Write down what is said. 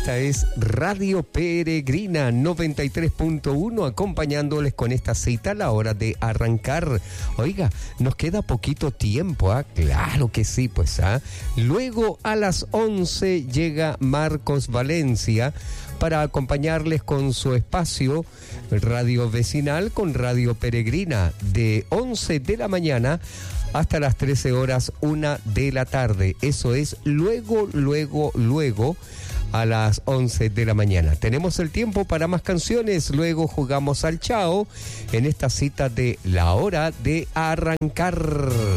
Esta es Radio Peregrina 93.1, acompañándoles con esta cita a la hora de arrancar. Oiga, nos queda poquito tiempo, ¿ah? Claro que sí, pues, ¿ah? Luego a las 11 llega Marcos Valencia para acompañarles con su espacio Radio Vecinal con Radio Peregrina de 11 de la mañana hasta las 13 horas, 1 de la tarde. Eso es luego a las 11 de la mañana. Tenemos el tiempo para más canciones, luego jugamos al chao en esta cita de la hora de arrancar.